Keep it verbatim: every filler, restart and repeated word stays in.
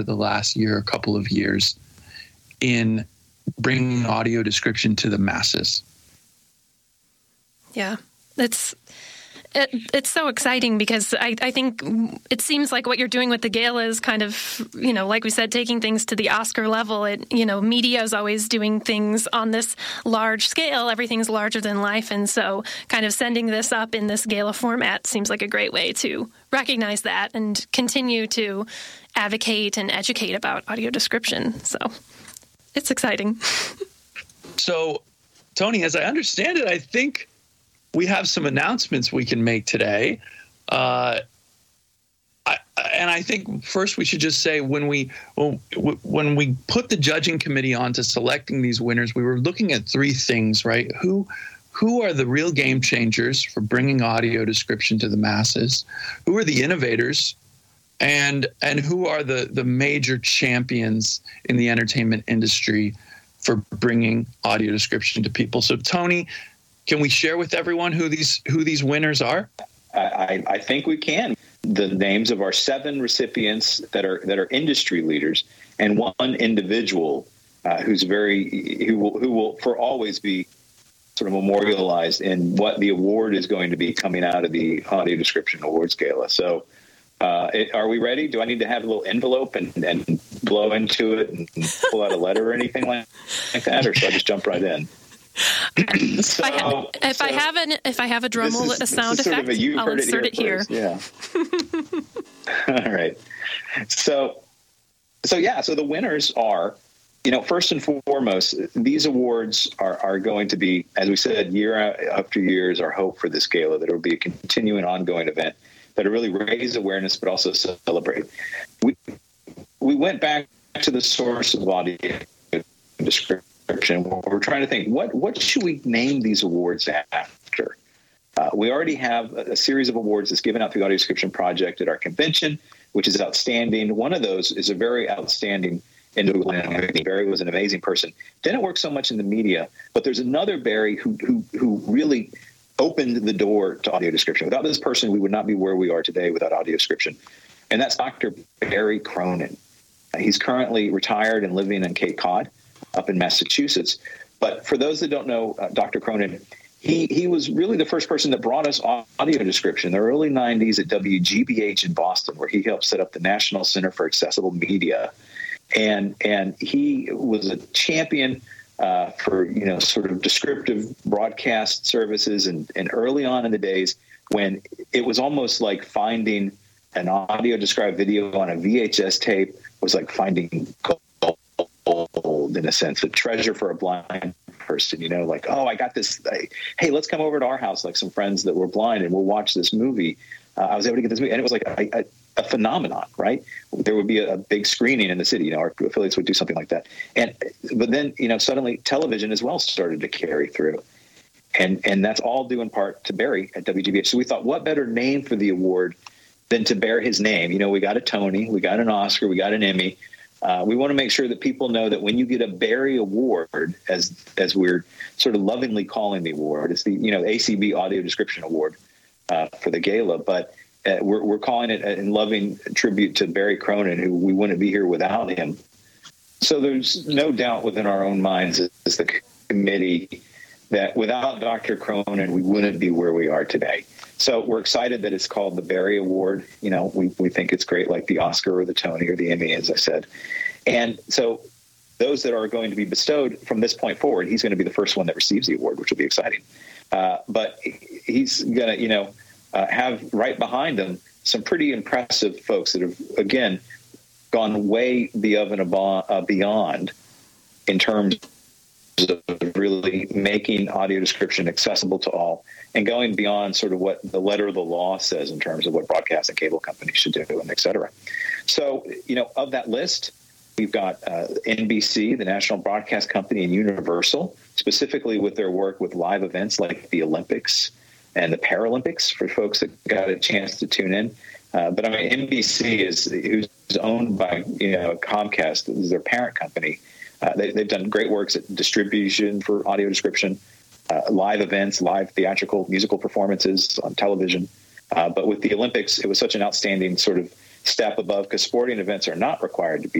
the last year, a couple of years, in bringing audio description to the masses. Yeah, it's it, it's so exciting because I, I think it seems like what you're doing with the gala is kind of, you know, like we said, taking things to the Oscar level. It, you know, media is always doing things on this large scale. Everything's larger than life. And so kind of sending this up in this gala format seems like a great way to recognize that and continue to advocate and educate about audio description. So it's exciting. So, Tony, as I understand it, I think we have some announcements we can make today. Uh, I, and I think first we should just say when we when, when we put the judging committee on to selecting these winners, we were looking at three things, right? Who who are the real game changers for bringing audio description to the masses? Who are the innovators? And and who are the, the major champions in the entertainment industry for bringing audio description to people? So, Tony, can we share with everyone who these who these winners are? I, I think we can. The names of our seven recipients that are that are industry leaders, and one individual uh, who's very who will who will for always be sort of memorialized in what the award is going to be coming out of the Audio Description Awards Gala. So. Uh, it, are we ready? Do I need to have a little envelope and, and blow into it and pull out a letter or anything like, like that, or should I just jump right in? so, if I, ha- if so I have an if I have a drum roll, a sound effect, a, I'll insert it here. It here. Yeah. All right. So, so yeah. So the winners are, you know, first and foremost, these awards are are going to be, as we said, year after year is our hope for this gala, that it will be a continuing, ongoing event that will really raise awareness, but also celebrate. We we went back to the source of audio description. We're trying to think, what what should we name these awards after? Uh, we already have a, a series of awards that's given out through the Audio Description Project at our convention, which is outstanding. One of those is a very outstanding individual. Barry was an amazing person. Didn't work so much in the media, but there's another Barry who who who really opened the door to audio description. Without this person, we would not be where we are today without audio description. And that's Doctor Barry Cronin. Uh, he's currently retired and living in Cape Cod up in Massachusetts. But for those that don't know uh, Doctor Cronin, he he was really the first person that brought us audio description in the early nineties at W G B H in Boston, where he helped set up the National Center for Accessible Media. And, and he was a champion Uh, for, you know, sort of descriptive broadcast services. And, and early on in the days when it was almost like finding an audio described video on a V H S tape was like finding gold in a sense, a treasure for a blind person, you know, like, oh, I got this. Hey, let's come over to our house, like some friends that were blind, and we'll watch this movie. Uh, I was able to get this movie. And it was like a, a, a phenomenon, right? There would be a, a big screening in the city. You know, our affiliates would do something like that. And but then, you know, suddenly television as well started to carry through. And and that's all due in part to Barry at W G B H. So we thought, what better name for the award than to bear his name? You know, we got a Tony, we got an Oscar, we got an Emmy. Uh, we want to make sure that people know that when you get a Barry Award, as as we're sort of lovingly calling the award, it's the, you know, A C B Audio Description Award uh, for the gala, but uh, we're we're calling it in loving tribute to Barry Cronin, who we wouldn't be here without him. So there's no doubt within our own minds as the committee that without Doctor Cronin, we wouldn't be where we are today. So we're excited that it's called the Barry Award. You know, we, we think it's great, like the Oscar or the Tony or the Emmy, as I said. And so those that are going to be bestowed from this point forward, he's going to be the first one that receives the award, which will be exciting. Uh, but he's going to, you know, uh, have right behind him some pretty impressive folks that have, again, gone way beyond and uh, beyond in terms of really making audio description accessible to all and going beyond sort of what the letter of the law says in terms of what broadcast and cable companies should do, and et cetera. So, you know, of that list, we've got uh, N B C, the national broadcast company, and Universal, specifically with their work with live events like the Olympics and the Paralympics for folks that got a chance to tune in. Uh, but I mean, N B C is who's owned by, you know, Comcast, is their parent company. Uh, they, they've done great works at distribution for audio description, uh, live events, live theatrical musical performances on television. Uh, but with the Olympics, it was such an outstanding sort of step above because sporting events are not required to be